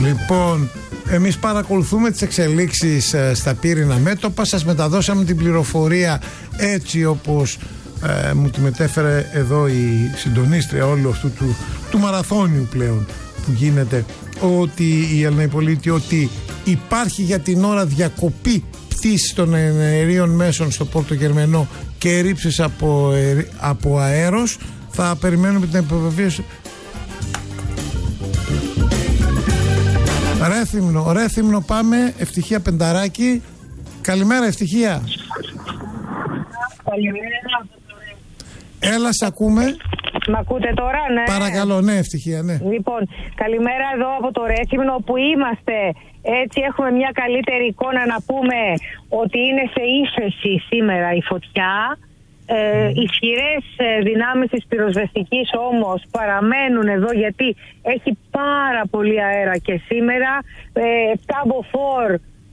Λοιπόν, εμείς παρακολουθούμε τις εξελίξεις στα πύρινα μέτωπα. Σας μεταδώσαμε την πληροφορία έτσι όπως μου τη μετέφερε εδώ η συντονίστρια όλου αυτού του μαραθώνιου πλέον που γίνεται, ότι η Ελληνοπολίτη, ότι υπάρχει για την ώρα διακοπή πτήσης των αερίων μέσων στο Πόρτο Γερμενό και ρήψεις από αέρος. Θα περιμένουμε την επιβεβαίωση. Ρέθυμνο πάμε. Ευτυχία Πενταράκη. Καλημέρα Ευτυχία. Καλημέρα. Έλα, σ' ακούμε. Μ' ακούτε τώρα, ναι? Παρακαλώ, ναι Ευτυχία, ναι. Λοιπόν, καλημέρα εδώ από το Ρέθυμνο που είμαστε. Έτσι έχουμε μια καλύτερη εικόνα να πούμε ότι είναι σε ύφεση σήμερα η φωτιά. Ισχυρές δυνάμεις της πυροσβεστικής όμως παραμένουν εδώ γιατί έχει πάρα πολύ αέρα και σήμερα. 7 μποφόρ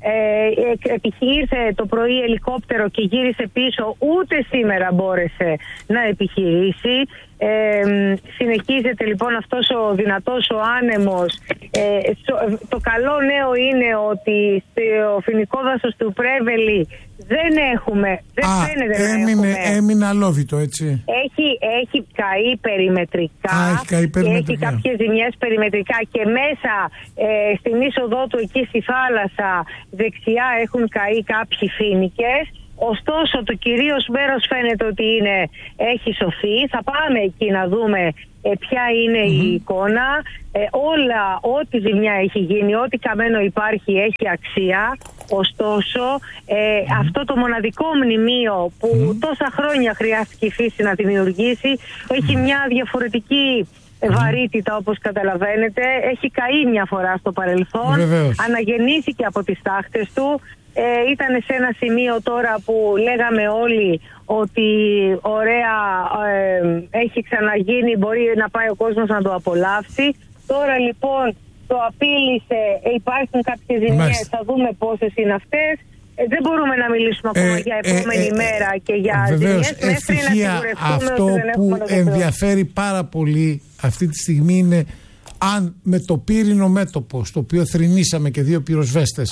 ήρθε το πρωί ελικόπτερο και γύρισε πίσω, ούτε σήμερα μπόρεσε να επιχειρήσει. Συνεχίζεται λοιπόν αυτός ο δυνατός ο άνεμος. Το καλό νέο είναι ότι στο φοινικό δάσος του Πρέβελη δεν φαίνεται να έχουμε. Έμεινε αλόβητο, έτσι. Έχει καεί περιμετρικά. Έχει κάποιες ζημιές περιμετρικά και μέσα στην είσοδό του εκεί στη θάλασσα δεξιά έχουν καεί κάποιοι φοίνικες. Ωστόσο το κυρίως μέρος φαίνεται ότι έχει σωθεί. Θα πάμε εκεί να δούμε ποια είναι η εικόνα. Ό,τι ζημιά έχει γίνει, ό,τι καμένο υπάρχει έχει αξία. Ωστόσο αυτό το μοναδικό μνημείο που τόσα χρόνια χρειάστηκε η φύση να δημιουργήσει έχει μια διαφορετική βαρύτητα, όπως καταλαβαίνετε. Έχει καεί μια φορά στο παρελθόν. Βεβαίως. Αναγεννήθηκε από τις τάχτες του. Ήταν σε ένα σημείο τώρα που λέγαμε όλοι ότι ωραία έχει ξαναγίνει, μπορεί να πάει ο κόσμος να το απολαύσει. Τώρα λοιπόν το απείλησε, υπάρχουν κάποιες ζημιές, θα δούμε πόσες είναι αυτές. Δεν μπορούμε να μιλήσουμε ακόμα για επόμενη μέρα και για ζημιές μέχρι να σιγουρευτούμε αυτό ότι δεν έχουμε που ενδιαφέρει πάρα πολύ αυτή τη στιγμή είναι αν με το πύρινο μέτωπο, στο οποίο θρηνήσαμε και 2 πυροσβέστες,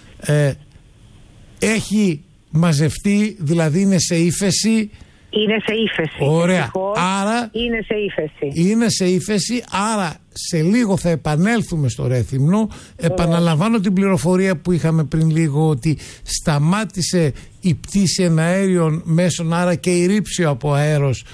έχει μαζευτεί, δηλαδή είναι σε ύφεση. Είναι σε ύφεση. Ωραία. Άρα είναι σε ύφεση, άρα σε λίγο θα επανέλθουμε στο Ρέθυμνο. Επαναλαμβάνω την πληροφορία που είχαμε πριν λίγο, ότι σταμάτησε η πτήση εναέριων μέσων, άρα και η ρήψη από αέρος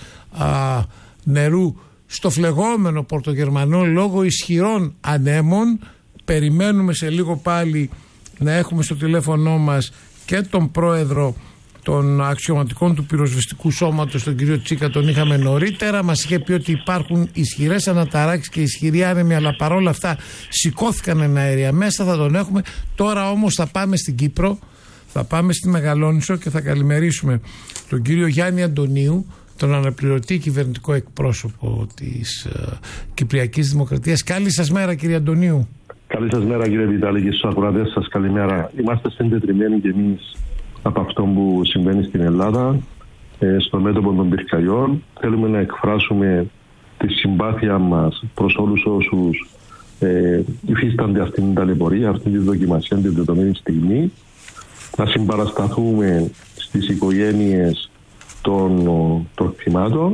νερού στο φλεγόμενο Πορτογερμανό λόγω ισχυρών ανέμων. Περιμένουμε σε λίγο πάλι να έχουμε στο τηλέφωνο μας και τον πρόεδρο των αξιωματικών του πυροσβεστικού σώματος, τον κύριο Τσίκα, τον είχαμε νωρίτερα. Μας είχε πει ότι υπάρχουν ισχυρές αναταράξεις και ισχυροί άνεμοι, αλλά παρόλα αυτά σηκώθηκαν εναέρια μέσα, θα τον έχουμε. Τώρα όμως θα πάμε στην Κύπρο, θα πάμε στη Μεγαλόνισσο και θα καλημερίσουμε τον κύριο Γιάννη Αντωνίου, τον αναπληρωτή κυβερνητικό εκπρόσωπο της Κυπριακής Δημοκρατίας. Καλή σας μέρα κύριε Αντωνίου. Καλή σας μέρα κύριε Βιτάλη και στους ακροατές σας, καλημέρα. Είμαστε συντετριμμένοι και εμείς από αυτό που συμβαίνει στην Ελλάδα, στο μέτωπο των πυρκαγιών. Θέλουμε να εκφράσουμε τη συμπάθεια μας προς όλους όσους υφίστανται αυτήν την ταλαιπωρία, αυτήν τη δοκιμασία την δεδομένη στιγμή. Να συμπαρασταθούμε στις οικογένειες των θυμάτων.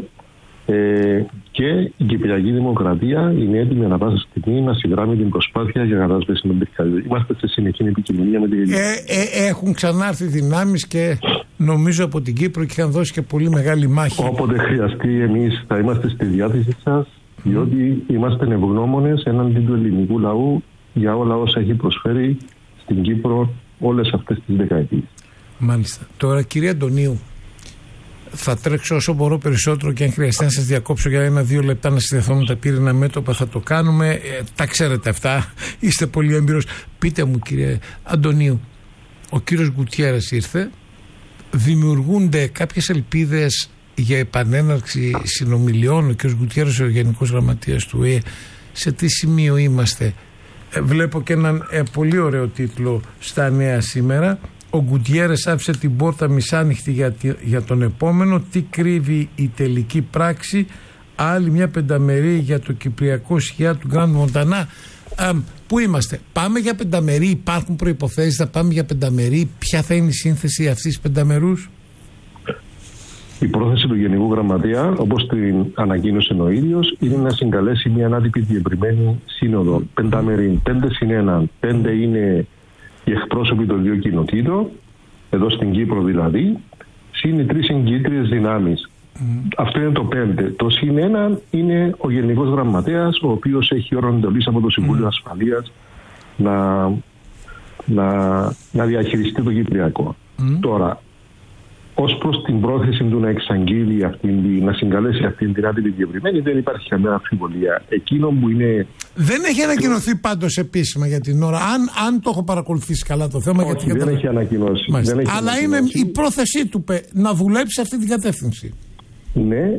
Και η Κυπριακή Δημοκρατία είναι έτοιμη ανά πάσα στιγμή να συγκράμει την προσπάθεια για κατάσβεση των πυρκαγιών. Είμαστε σε συνεχή επικοινωνία με την Ελλάδα. Έχουν ξανάρθει δυνάμεις και νομίζω από την Κύπρο και είχαν δώσει και πολύ μεγάλη μάχη. Όποτε χρειαστεί, εμείς θα είμαστε στη διάθεση σας, διότι είμαστε ευγνώμονες έναντι του ελληνικού λαού για όλα όσα έχει προσφέρει στην Κύπρο όλες αυτές τις δεκαετίες. Μάλιστα. Τώρα κύριε Αντωνίου, θα τρέξω όσο μπορώ περισσότερο και αν χρειαστεί να σας διακόψω για 1-2 λεπτά να συνδεθώ με τα πύρινα μέτωπα, θα το κάνουμε. Τα ξέρετε αυτά, είστε πολύ έμπειρος. Πείτε μου κύριε Αντωνίου, ο κύριος Γκουτιέρες ήρθε, δημιουργούνται κάποιες ελπίδες για επανέναρξη συνομιλιών? Ο κύριος Γκουτιέρες, ο Γενικός Γραμματείας του ΟΗΕ, σε τι σημείο είμαστε? Βλέπω και έναν πολύ ωραίο τίτλο στα νέα σήμερα. Ο Γκουτιέρες άφησε την πόρτα μισάνοιχτη για τον επόμενο. Τι κρύβει η τελική πράξη? Άλλη μια πενταμερή για το κυπριακό σκιά του Γκραντ Μοντανά. Πού είμαστε, πάμε για πενταμερή, υπάρχουν προϋποθέσεις να πάμε για πενταμερή, ποια θα είναι η σύνθεση αυτής της πενταμερούς? Η πρόθεση του Γενικού Γραμματέα, όπως την ανακοίνωσε ο ίδιος, είναι να συγκαλέσει μια ανάτυπη διευρυμένη σύνοδο. Πενταμερή, 5+1, 5 είναι οι εκπρόσωποι των δύο κοινοτήτων, εδώ στην Κύπρο δηλαδή, συν οι 3 εγκύτριες δυνάμεις. Αυτό είναι το 5. Το συν 1 είναι ο Γενικός Γραμματέας, ο οποίος έχει όρο εντολής από το Συμβούλιο Ασφαλείας να διαχειριστεί το Κυπριακό. Τώρα, ως προς την πρόθεση του να εξαγγείλει να συγκαλέσει αυτήν την άτυπη διευρυμένη, δεν υπάρχει καμία αμφιβολία. Εκείνο που είναι. Δεν έχει ανακοινωθεί πάντως επίσημα για την ώρα. Αν το έχω παρακολουθήσει καλά το θέμα. Όχι, δεν έχει ανακοινώσει. Αλλά είναι η πρόθεσή του να δουλέψει αυτή την κατεύθυνση. Ναι,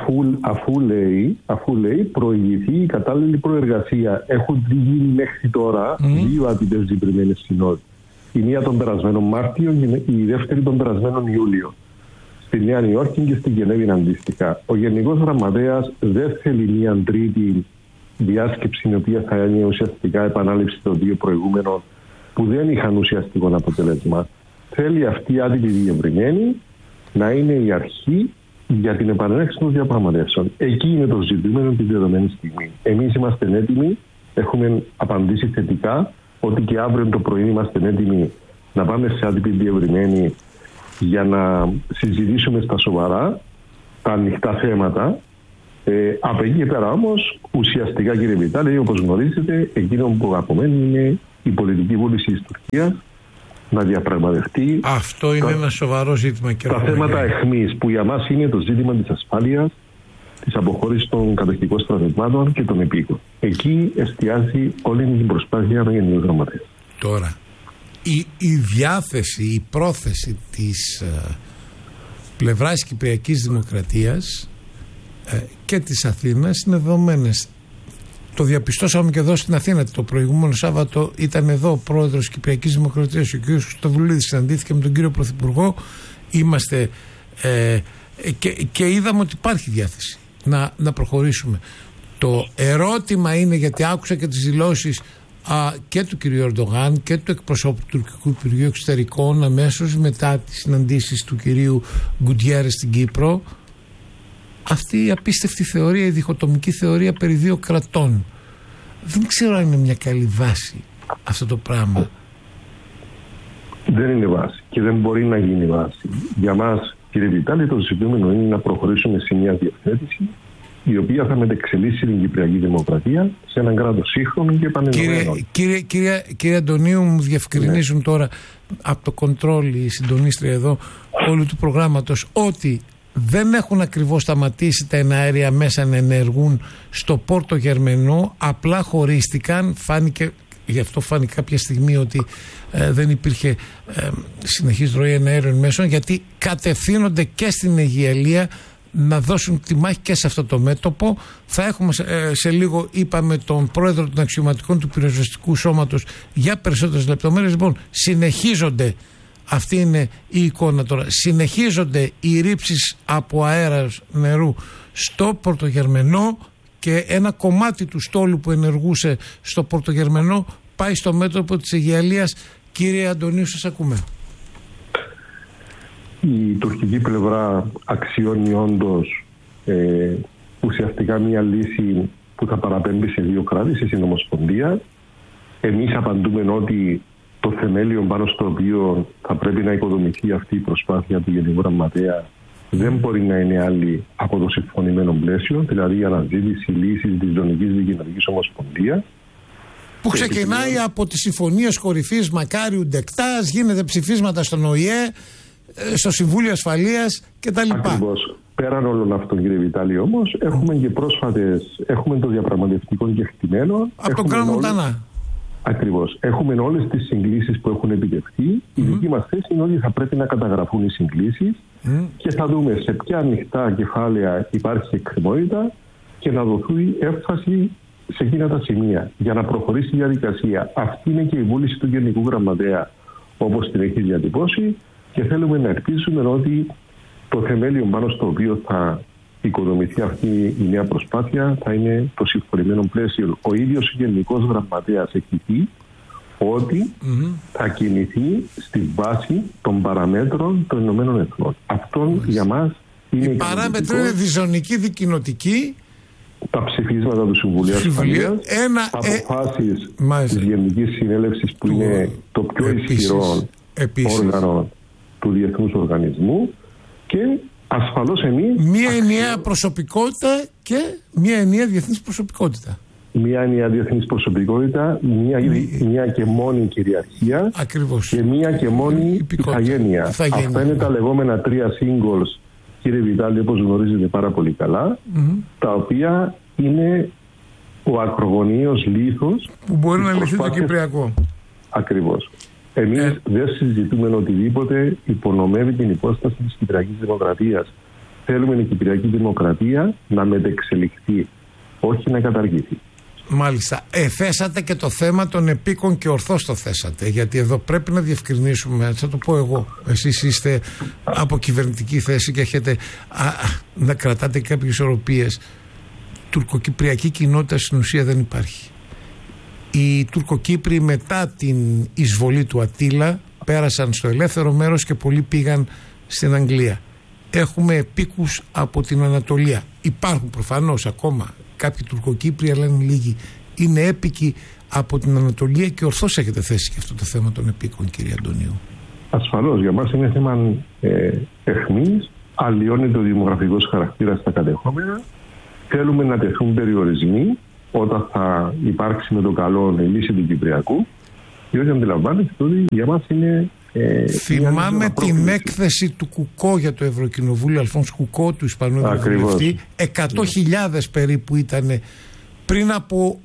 αφού λέει προηγηθεί η κατάλληλη προεργασία. Έχουν γίνει μέχρι τώρα 2 άτυπες διευρυμένες συνόδοι. Η μία τον περασμένο Μάρτιο και η δεύτερη τον περασμένο Ιούλιο. Στη Νέα Υόρκη και στη Γενέβη αντίστοιχα. Ο Γενικός Γραμματέας δεν θέλει μια τρίτη διάσκεψη, η οποία θα είναι ουσιαστικά επανάληψη των 2 προηγούμενων που δεν είχαν ουσιαστικό αποτέλεσμα. Θέλει αυτή η άτυπη διευρυμένη να είναι η αρχή για την επανέναρξη των διαπραγματεύσεων. Εκεί είναι το ζητούμενο τη δεδομένη στιγμή. Εμείς είμαστε έτοιμοι, έχουμε απαντήσει θετικά ότι και αύριο το πρωί είμαστε έτοιμοι να πάμε σε άτυπη διευρυμένη για να συζητήσουμε στα σοβαρά τα ανοιχτά θέματα. Από εκεί και πέρα όμως, ουσιαστικά κύριε Βιτάλη, όπως γνωρίζετε, εκείνο που απομένει είναι η πολιτική βούληση της Τουρκίας να διαπραγματευτεί. Αυτό είναι ένα σοβαρό ζήτημα. Τα θέματα αιχμής, που για μας είναι το ζήτημα της ασφάλειας, της αποχώρησης των κατοχικών στρατευμάτων και των επίκων. Εκεί εστιάζει όλη την προσπάθεια των Γενικών Γραμματέας. Τώρα, η διάθεση, η πρόθεση της πλευράς Κυπριακής Δημοκρατίας και της Αθήνας είναι δεδομένες. Το διαπιστώσαμε και εδώ στην Αθήνα. Το προηγούμενο Σάββατο ήταν εδώ ο πρόεδρος της Κυπριακής Δημοκρατίας, ο κ. Χρυστοδουλίδης, συναντήθηκε με τον κύριο Πρωθυπουργό. Είμαστε και είδαμε ότι υπάρχει διάθεση να προχωρήσουμε. Το ερώτημα είναι, γιατί άκουσα και τις δηλώσεις και του κ. Ερντογάν και του εκπροσώπου του Τουρκικού Υπουργείου Εξωτερικών αμέσως μετά τις συναντήσεις του κ. Γκουτιέρες στην Κύπρο, αυτή η απίστευτη θεωρία, η διχοτομική θεωρία περί 2 κρατών. Δεν ξέρω αν είναι μια καλή βάση αυτό το πράγμα. Δεν είναι βάση και δεν μπορεί να γίνει βάση. Για μας, κύριε Βιτάλη, το ζητούμενο είναι να προχωρήσουμε σε μια διευθέτηση η οποία θα μετεξελίσσει την Κυπριακή Δημοκρατία σε έναν κράτος σύγχρονο και επανενωμένο. Κύριε Αντωνίου, μου διευκρινίζουν τώρα από το κοντρόλ η συντονίστρια εδώ όλου του προγράμματος ότι δεν έχουν ακριβώς σταματήσει τα εναέρια μέσα να ενεργούν στο Πόρτο Γερμενό, απλά χωρίστηκαν. Γι' αυτό φάνηκε κάποια στιγμή ότι δεν υπήρχε συνεχής ροή εναέριων μέσων, γιατί κατευθύνονται και στην Αιγιαλία να δώσουν τη μάχη και σε αυτό το μέτωπο. Θα έχουμε σε λίγο, είπαμε, τον πρόεδρο των αξιωματικών του πυροσβεστικού σώματος για περισσότερες λεπτομέρειες. Λοιπόν, συνεχίζονται, αυτή είναι η εικόνα τώρα, συνεχίζονται οι ρήψεις από αέρα νερού στο Πορτογερμενό και ένα κομμάτι του στόλου που ενεργούσε στο Πορτογερμενό πάει στο μέτωπο της Αιγιαλίας. Κύριε Αντωνίου, σας ακούμε. Η τουρκική πλευρά αξιώνει όντως ουσιαστικά μια λύση που θα παραπέμπει σε 2 κράτη, σε συνομοσπονδία. Εμείς απαντούμε ότι το θεμέλιο πάνω στο οποίο θα πρέπει να οικοδομηθεί αυτή η προσπάθεια του Γενικού Γραμματέα δεν μπορεί να είναι άλλη από το συμφωνημένο πλαίσιο, δηλαδή η αναζήτηση λύσης της Δυτικής Δικοινοτικής Ομοσπονδίας. Που ξεκινάει από τις συμφωνίες κορυφής Μακάριου Ντεκτάς, γίνεται ψηφίσματα στον ΟΗΕ, στο Συμβούλιο Ασφαλείας κτλ. Ακριβώς. Πέραν όλων αυτών, κύριε Βιτάλη, όμως, έχουμε και έχουμε το διαπραγματευτικό κεκτημένο. Από τον Κράνο Μοντανά. Ακριβώς. Έχουμε όλες τις συγκλήσεις που έχουν επιτευχθεί. Η δική μας θέση είναι ότι θα πρέπει να καταγραφούν οι συγκλήσεις και θα δούμε σε ποια ανοιχτά κεφάλαια υπάρχει εκκρεμότητα και να δοθεί έμφαση σε εκείνα τα σημεία για να προχωρήσει η διαδικασία. Αυτή είναι και η βούληση του Γενικού Γραμματέα, όπως την έχει διατυπώσει, και θέλουμε να ελπίσουμε ότι το θεμέλιο πάνω στο οποίο θα οικοδομηθεί αυτή η νέα προσπάθεια θα είναι το συμφωνημένο πλαίσιο. Ο ίδιος ο Γενικός Γραμματέας έχει πει ότι θα κινηθεί στη βάση των παραμέτρων των Ηνωμένων Εθνών. Αυτό για μας είναι. Η παράμετρο είναι διζωνική, δικοινοτική. Τα ψηφίσματα του Συμβουλίου Ασφαλείας, αποφάσεις της Γενικής Συνέλευσης που είναι το πιο ισχυρό όργανο του Διεθνούς Οργανισμού και ασφαλώς εμείς... Μία ενιαία προσωπικότητα και μία ενιαία διεθνής προσωπικότητα. Μία ενιαία διεθνής προσωπικότητα, μία και μόνη κυριαρχία. Ακριβώς. Και μία και μόνη ηθαγένεια. Αυτά είναι τα λεγόμενα 3 singles, κύριε Βιτάλη, όπως γνωρίζετε πάρα πολύ καλά, τα οποία είναι ο ακρογωνίος λίθος που μπορεί να λυθεί το Κυπριακό. Ακριβώς. Εμείς δεν συζητούμε οτιδήποτε υπονομεύει την υπόσταση της Κυπριακής Δημοκρατίας. Θέλουμε η Κυπριακή Δημοκρατία να μετεξελιχθεί, όχι να καταργηθεί. Μάλιστα. Θέσατε και το θέμα των επίκων και ορθώς το θέσατε, γιατί εδώ πρέπει να διευκρινίσουμε, θα το πω εγώ, εσείς είστε από κυβερνητική θέση και έχετε να κρατάτε κάποιες ισορροπίες. Τουρκοκυπριακή κοινότητα στην ουσία δεν υπάρχει. Οι Τουρκοκύπροι μετά την εισβολή του Ατήλα πέρασαν στο ελεύθερο μέρος και πολλοί πήγαν στην Αγγλία. Έχουμε επίκους από την Ανατολία. Υπάρχουν προφανώς ακόμα κάποιοι Τουρκοκύπροι, αλλά είναι λίγοι. Είναι έπικοι από την Ανατολία και ορθώς έχετε θέσει και αυτό το θέμα των επίκων, κύριε Αντωνίου. Ασφαλώς, για μας είναι θέμα αιχμής, αλλοιώνεται ο δημογραφικός χαρακτήρας στα κατεχόμενα. Θέλουμε να τεθούν περιορισμοί όταν θα υπάρξει με το καλό η λύση του Κυπριακού, διότι αντιλαμβάνεστε ότι για μας είναι... Θυμάμαι την έκθεση του Κουκό για το Ευρωκοινοβούλιο, Αλφόνς Κουκό, του Ισπανού Ευρωβουλευτή. 100.000 περίπου ήταν πριν από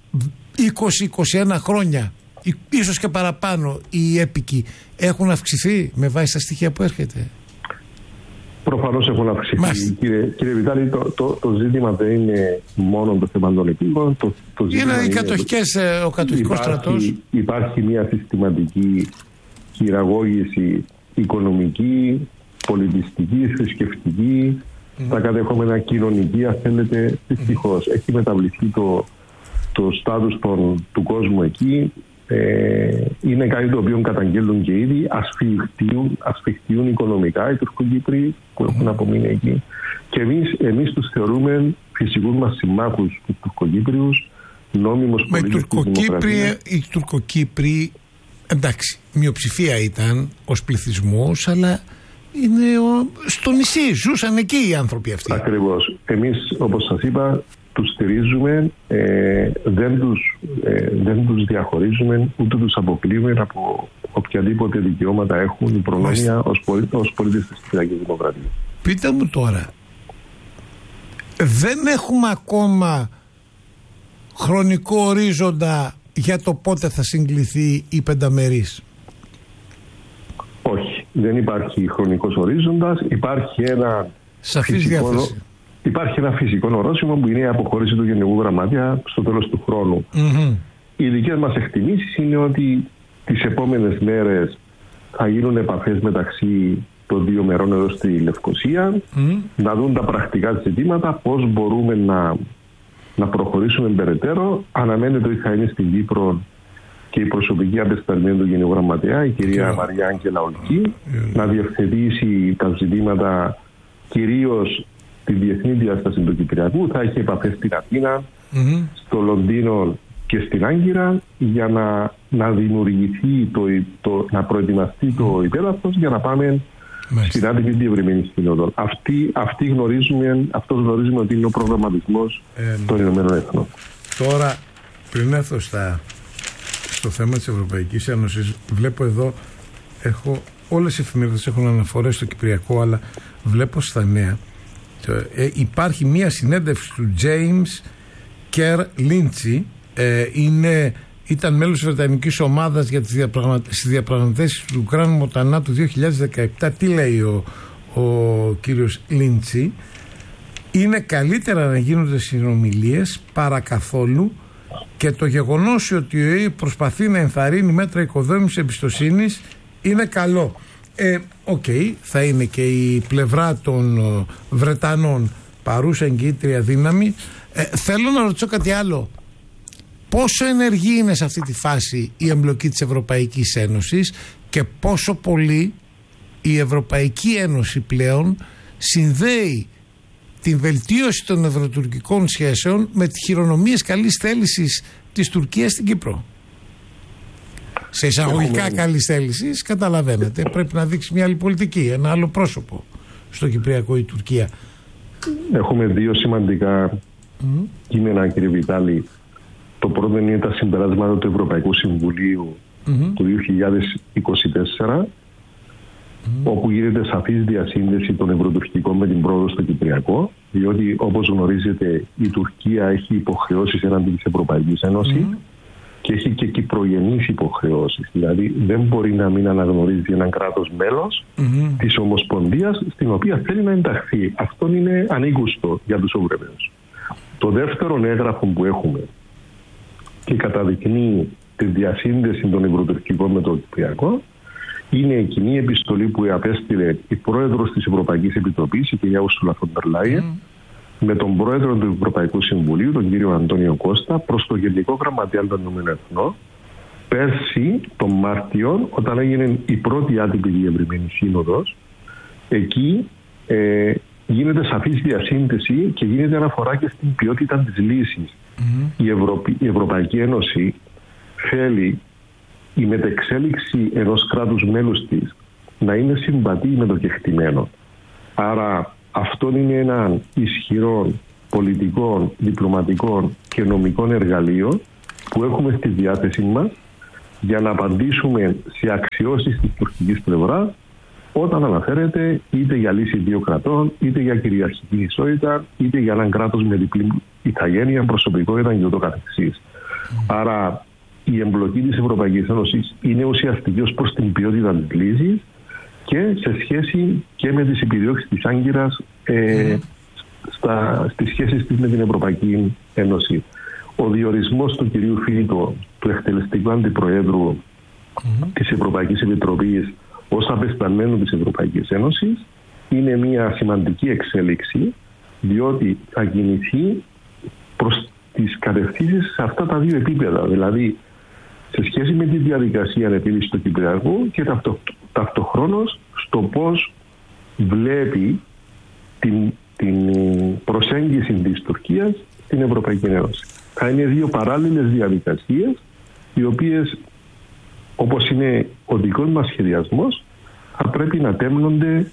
20-21 χρόνια, ίσως και παραπάνω. Οι έπικοι έχουν αυξηθεί με βάση τα στοιχεία που έρχεται. Προφανώς έχουν αυξηθεί. Κύριε Βιτάλη, το ζήτημα δεν είναι μόνο το θέμα των επίκων. Είναι οι κατοχικές, ο κατοχικός στρατός. Υπάρχει μια συστηματική χειραγώγηση οικονομική, πολιτιστική, θρησκευτική, τα κατεχόμενα κοινωνική, αν θέλετε, δυστυχώς. Έχει μεταβληθεί το στάτους του κόσμου εκεί. Είναι κάτι το οποίο καταγγέλνουν και ήδη, ασφιχτιούν οικονομικά οι Τουρκοκύπροι που έχουν απομείνει εκεί. Και εμείς τους θεωρούμε φυσικούς μας συμμάχους τους Τουρκοκύπριους, νόμιμους πολίτες της Δημοκρατίας. Οι Τουρκοκύπροι, εντάξει, μειοψηφία ήταν ως πληθυσμός, αλλά είναι στο νησί, ζούσαν εκεί οι άνθρωποι αυτοί. Ακριβώς. Εμείς, όπως σας είπα, τους στηρίζουμε, δεν τους διαχωρίζουμε, ούτε τους αποκλείουμε από οποιαδήποτε δικαιώματα έχουν, προνόμια ως πολίτες της Κυπριακής Δημοκρατίας. Πείτε μου τώρα, δεν έχουμε ακόμα χρονικό ορίζοντα για το πότε θα συγκληθεί η πενταμερής? Όχι, δεν υπάρχει χρονικός ορίζοντας, υπάρχει ένα σαφής διάθεση. Υπάρχει ένα φυσικό ορόσημο που είναι η αποχώρηση του Γενικού Γραμματέα στο τέλος του χρόνου. Οι δικές μας εκτιμήσεις είναι ότι τις επόμενες μέρες θα γίνουν επαφές μεταξύ των δύο μερών εδώ στη Λευκοσία, να δουν τα πρακτικά ζητήματα, πώς μπορούμε να προχωρήσουμε περαιτέρω. Αναμένεται ότι θα είναι στην Κύπρο και η προσωπική απεσταλμένη του Γενικού Γραμματέα, η κυρία Μαρία Άγγελα Ολκή, να διευθετήσει τα ζητήματα, κυρίως τη διεθνή διάσταση του Κυπριακού. Θα έχει επαφές στην Αθήνα, στο Λονδίνο και στην Άγκυρα, για να δημιουργηθεί, να προετοιμαστεί το υπέδαφος για να πάμε στην άτυπη διευρυμένη σύνοδο. Αυτό γνωρίζουμε ότι είναι ο προγραμματισμός των Ηνωμένων Εθνών. Τώρα, πριν έρθω στο θέμα της Ευρωπαϊκής Ένωσης, βλέπω εδώ, όλες οι εφημερίδες έχουν αναφορές στο Κυπριακό, αλλά βλέπω στα νέα υπάρχει μία συνέντευξη του James Kerr Lindsay, ήταν μέλος της Βρετανικής ομάδας για τις διαπραγματεύσεις του Γκραν Μοτανά του 2017. Τι λέει ο κύριος Lindsay? Είναι καλύτερα να γίνονται συνομιλίες παρά καθόλου, και το γεγονός ότι ο ΕΕ προσπαθεί να ενθαρρύνει μέτρα οικοδόμησης εμπιστοσύνης είναι καλό. Θα είναι και η πλευρά των Βρετανών παρούσα εγκύτρια δύναμη. Θέλω να ρωτήσω κάτι άλλο. Πόσο ενεργή είναι σε αυτή τη φάση η εμπλοκή της Ευρωπαϊκής Ένωσης και πόσο πολύ η Ευρωπαϊκή Ένωση πλέον συνδέει την βελτίωση των ευρωτουρκικών σχέσεων με τις χειρονομίες καλής θέλησης της Τουρκίας στην Κύπρο? Σε εισαγωγικά καλής θέλησης, καταλαβαίνετε, πρέπει να δείξει μια άλλη πολιτική, ένα άλλο πρόσωπο στο Κυπριακό η Τουρκία. Έχουμε δύο σημαντικά κείμενα, κύριε Βιτάλη. Το πρώτο είναι τα συμπεράσματα του Ευρωπαϊκού Συμβουλίου του 2024, όπου γίνεται σαφής διασύνδεση των ευρωτουρκικών με την πρόοδο στο Κυπριακό, διότι όπως γνωρίζετε η Τουρκία έχει υποχρεώσεις έναντι της Ευρωπαϊκής Ένωσης και έχει και κυπρογενείς υποχρεώσεις. Δηλαδή δεν μπορεί να μην αναγνωρίζει έναν κράτος μέλος της Ομοσπονδίας στην οποία θέλει να ενταχθεί. Αυτό είναι ανήκουστο για τους Ευρωπαίους. Το δεύτερο έγγραφο που έχουμε και καταδεικνύει τη διασύνδεση των ευρωτουρκικών με το Κυπριακό είναι η κοινή επιστολή που απέστειλε η πρόεδρος της Ευρωπαϊκής Επιτροπής, η κυρία Ούρσουλα φον ντερ Λάιεν, με τον πρόεδρο του Ευρωπαϊκού Συμβουλίου, τον κύριο Αντώνιο Κώστα, προς το Γενικό Γραμματέα των ΗΠΑ, πέρσι τον Μάρτιο, όταν έγινε η πρώτη άτυπη διευρυμένη σύνοδος. Εκεί γίνεται σαφής διασύνδεση και γίνεται αναφορά και στην ποιότητα της λύσης. Η Ευρωπαϊκή Ένωση θέλει η μετεξέλιξη ενός κράτους μέλους της να είναι συμβατή με το κεκτημένο. Άρα αυτό είναι ένα ισχυρό πολιτικών, διπλωματικών και νομικών εργαλείων που έχουμε στη διάθεσή μας για να απαντήσουμε σε αξιώσεις της τουρκικής πλευράς όταν αναφέρεται είτε για λύση δύο κρατών, είτε για κυριαρχική ισότητα, είτε για έναν κράτος με διπλή ηθαγένεια, προσωπικότητα και ούτω καθεξής. Άρα η εμπλοκή της Ευρωπαϊκής Ένωσης είναι ουσιαστική ως προς την ποιότητα της λύσης και σε σχέση και με τις επιδιώξεις της Άγκυρας στις σχέσεις της με την Ευρωπαϊκή Ένωση. Ο διορισμός του κυρίου Φίλιτο, του εκτελεστικού αντιπροέδρου της Ευρωπαϊκής Επιτροπής ως απεσταλμένου της Ευρωπαϊκής Ένωσης είναι μια σημαντική εξέλιξη, διότι θα κινηθεί προς τις κατευθύνσεις σε αυτά τα δύο επίπεδα, δηλαδή σε σχέση με τη διαδικασία επίλυσης του Κυπριακού και ταυτοχρόνως στο πώς βλέπει την προσέγγιση της Τουρκίας στην Ευρωπαϊκή Ένωση. Θα είναι δύο παράλληλες διαδικασίες, οι οποίες, όπως είναι ο δικός μας σχεδιασμός, θα πρέπει να τέμνονται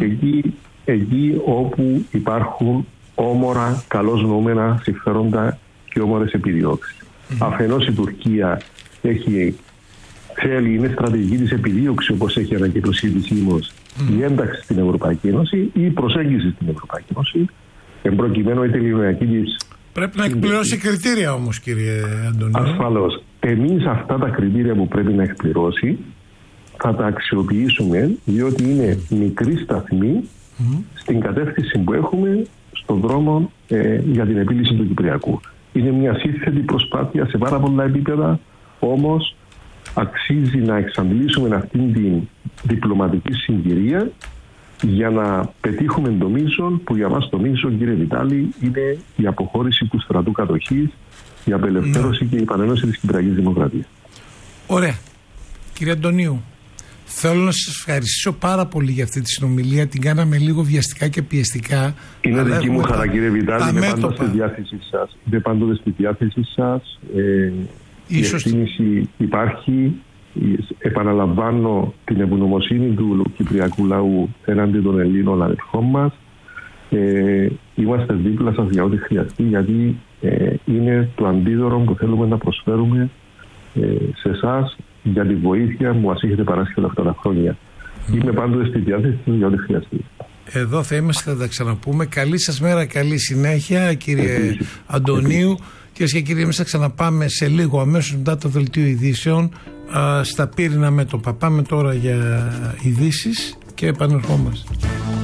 εκεί όπου υπάρχουν όμορα, καλώς νοούμενα συμφέροντα και όμορες επιδιώξεις. Αφενός η Τουρκία θέλει, είναι στρατηγική της επιδίωξη, όπως έχει ανακοινώσει επισήμως, η ένταξη στην Ευρωπαϊκή Ένωση ή η προσέγγιση στην Ευρωπαϊκή Ένωση, εμπροκειμένου η τελειωνιακή της. Πρέπει να εκπληρώσει κριτήρια όμως, κύριε Αντωνίου. Ασφαλώς. Εμείς αυτά τα κριτήρια που πρέπει να εκπληρώσει θα τα αξιοποιήσουμε, διότι είναι μικρή σταθμή στην κατεύθυνση που έχουμε στον δρόμο για την επίλυση του Κυπριακού. Είναι μια σύνθετη προσπάθεια σε πάρα πολλά επίπεδα, όμως αξίζει να εξαντλήσουμε αυτήν την διπλωματική συγκυρία για να πετύχουμε το μείζον, που για μας το μείζον, κύριε Βιτάλη, είναι η αποχώρηση του στρατού κατοχής, η απελευθέρωση και η επανένωση της Κυπριακής Δημοκρατίας. Ωραία. Κύριε Αντωνίου, θέλω να σας ευχαριστήσω πάρα πολύ για αυτή τη συνομιλία. Την κάναμε λίγο βιαστικά και πιεστικά. Είναι δική μου χαρά, κύριε Βιτάλη. Είμαι πάντα στη διάθεσή σας. Είμαι πάντοτε στη διάθεσή σας. Η ευθύνηση υπάρχει. Επαναλαμβάνω την ευγνωμοσύνη του κυπριακού λαού έναντι των Ελλήνων αδελφών μας. Είμαστε δίπλα σας για ό,τι χρειαστεί, γιατί είναι το αντίδωρο που θέλουμε να προσφέρουμε σε εσάς για τη βοήθεια που μας έχετε παράσχει όλα αυτά τα χρόνια. Είμαι πάντοτε στη διάθεση για ό,τι χρειαστεί. Εδώ θα είμαστε, θα τα ξαναπούμε. Καλή σας μέρα, καλή συνέχεια, κύριε Αντωνίου. Κυρίες και κύριοι, εμείς θα ξαναπάμε σε λίγο, αμέσως μετά το δελτίο ειδήσεων, στα πύρινα μέτωπα. Πάμε τώρα για ειδήσεις και επανερχόμαστε.